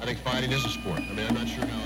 I think fighting is a sport. I mean, I'm not sure how